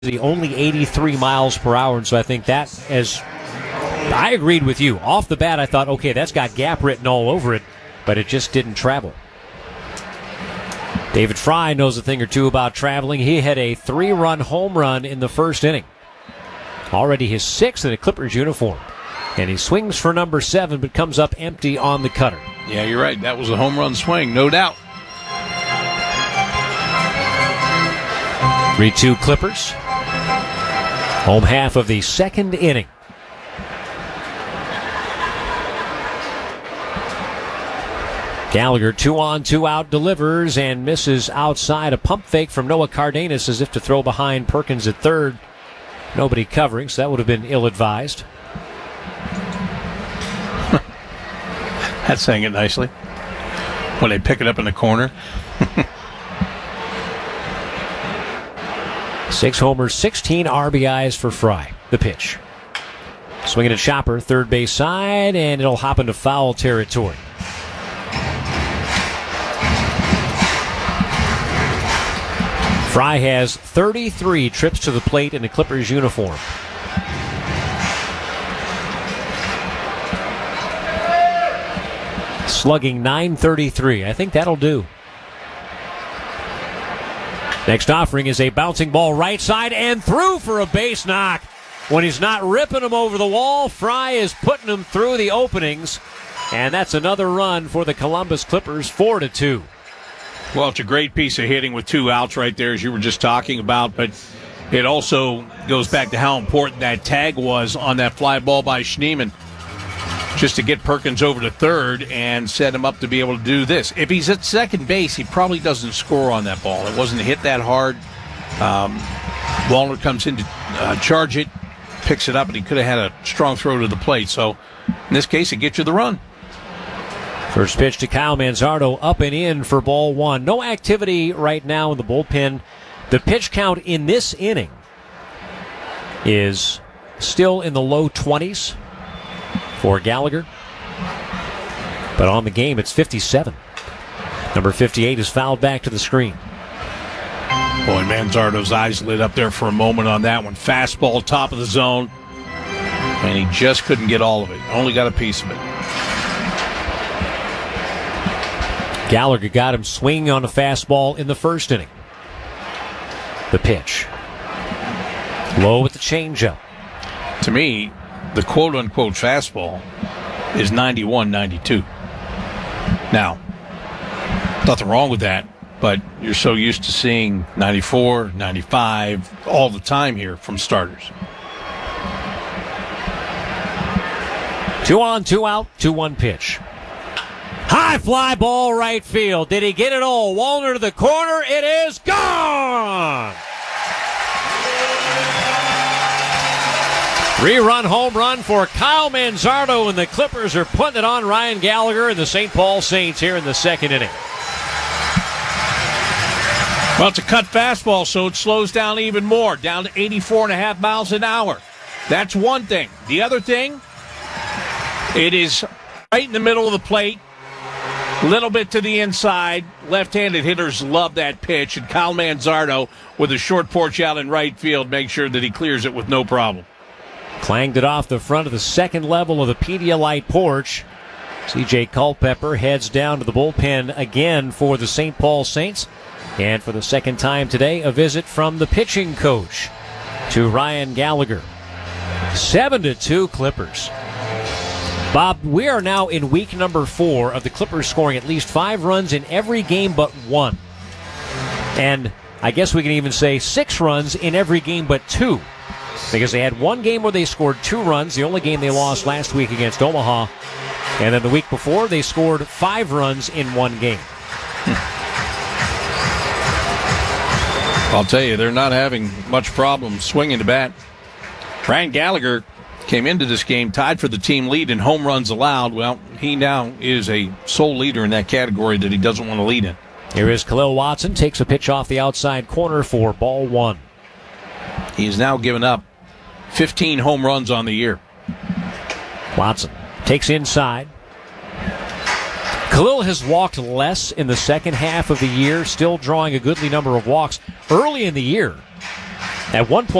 only 83 miles per hour, and so I think that, as I agreed with you, off the bat I thought, okay, that's got gap written all over it, but it just didn't travel. David Fry knows a thing or two about traveling. He had a 3-run home run in the first inning. Already his 6th in a Clippers uniform. And he swings for number 7, but comes up empty on the cutter. Yeah, you're right. That was a home run swing, no doubt. 3-2 Clippers. Home half of the second inning. Gallagher 2-on, 2-out, delivers and misses outside. A pump fake from Noah Cardenas as if to throw behind Perkins at third. Nobody covering, so that would have been ill-advised. That's saying it nicely. When they pick it up in the corner. 6 homers, 16 RBIs for Fry. The pitch. Swinging at Chopper, third base side, and it'll hop into foul territory. Fry has 33 trips to the plate in a Clippers uniform. Slugging .933. I think that'll do. Next offering is a bouncing ball right side and through for a base knock. When he's not ripping him over the wall, Fry is putting him through the openings. And that's another run for the Columbus Clippers, 4-2. Well, it's a great piece of hitting with 2 outs right there, as you were just talking about. But it also goes back to how important that tag was on that fly ball by Schneemann, just to get Perkins over to third and set him up to be able to do this. If he's at second base, he probably doesn't score on that ball. It wasn't hit that hard. Wallner comes in to charge it, picks it up, and he could have had a strong throw to the plate. So in this case, it gets you the run. First pitch to Kyle Manzardo, up and in for ball 1. No activity right now in the bullpen. The pitch count in this inning is still in the low 20s for Gallagher. But on the game, it's 57. Number 58 is fouled back to the screen. Boy, Manzardo's eyes lit up there for a moment on that one. Fastball, top of the zone. And he just couldn't get all of it. Only got a piece of it. Gallagher got him swinging on a fastball in the first inning. The pitch. Low with the changeup. To me, the quote-unquote fastball is 91, 92. Now, nothing wrong with that, but you're so used to seeing 94, 95 all the time here from starters. 2-on, 2-out, 2-1 pitch. High fly ball right field. Did he get it all? Wallner to the corner. It is gone! 3-run home run for Kyle Manzardo, and the Clippers are putting it on Ryan Gallagher and the St. Paul Saints here in the second inning. Well, it's a cut fastball, so it slows down even more, down to 84.5 miles an hour. That's one thing. The other thing, it is right in the middle of the plate, a little bit to the inside. Left-handed hitters love that pitch, and Kyle Manzardo, with a short porch out in right field, makes sure that he clears it with no problem. Clanged it off the front of the second level of the Pedialyte porch. C.J. Culpepper heads down to the bullpen again for the St. Paul Saints. And for the second time today, a visit from the pitching coach to Ryan Gallagher. 7-2 Clippers. Bob, we are now in week number 4 of the Clippers scoring at least 5 runs in every game but 1. And I guess we can even say 6 runs in every game but 2. Because they had one game where they scored 2 runs, the only game they lost last week against Omaha. And then the week before, they scored 5 runs in one game. I'll tell you, they're not having much problem swinging the bat. Ryan Gallagher came into this game tied for the team lead in home runs allowed. Well, he now is a sole leader in that category that he doesn't want to lead in. Here is Khalil Watson, takes a pitch off the outside corner for ball 1. He has now given up 15 home runs on the year. Watson takes inside. Khalil has walked less in the second half of the year, still drawing a goodly number of walks. Early in the year, At one point,